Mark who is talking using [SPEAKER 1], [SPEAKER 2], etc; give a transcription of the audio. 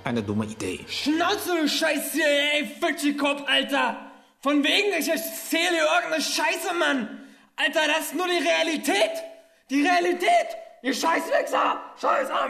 [SPEAKER 1] eine dumme Idee.
[SPEAKER 2] Schnauze, du Scheiße, ey, Fischkopf, Alter! Von wegen, ich erzähle dir irgendeine Scheiße, Mann! Alter, das ist nur die Realität! Die Realität! Ihr Scheißwichser! Scheiß Arme!